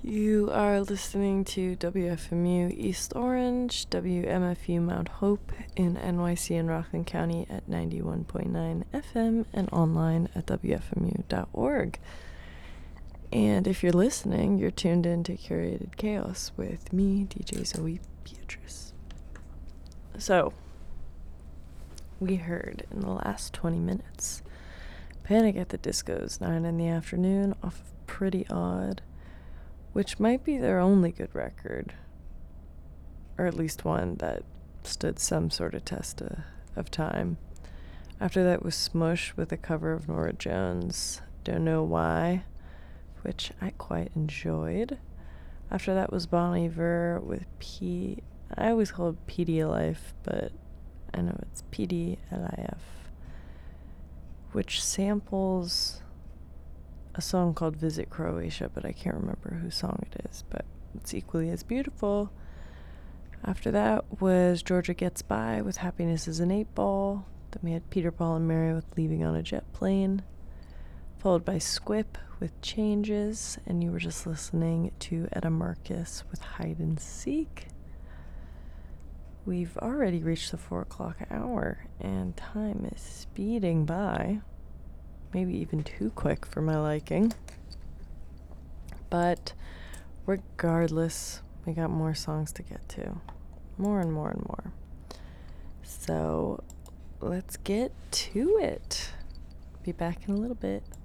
You are listening to WFMU East Orange, WMFU Mount Hope in NYC and Rockland County at 91.9 FM and online at WFMU.org. And if you're listening, you're tuned in to Curated Chaos with me, DJ Zoe Beatrice. So, we heard in the last 20 minutes Panic at the Disco's 9 in the Afternoon off of Pretty Odd, which might be their only good record, or at least one that stood some sort of test of time. After that was Smush with a cover of Norah Jones' Don't Know Why, which I quite enjoyed. After that was Bon Iver with I always call it Pedialyfe, but I know it's PDLIF, which samples a song called Visit Croatia, but I can't remember whose song it is, but it's equally as beautiful. After that was Georgia Gets By with Happiness is an 8-Ball. Then we had Peter, Paul, and Mary with Leaving on a Jet Plane, followed by Squip with Changes, and you were just listening to Etta Marcus with Hide and Seek. We've already reached the 4 o'clock hour, and time is speeding by. Maybe even too quick for my liking. But regardless, we got more songs to get to. More and more and more. So let's get to it. Be back in a little bit.